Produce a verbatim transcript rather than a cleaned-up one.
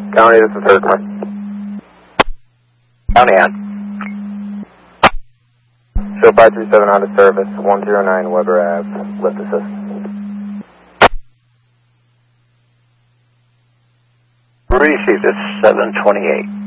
County, this is Herkimer. County on. Show five three seven out of service, one zero nine Weber Ave, lift assist. Received at seven twenty-eight.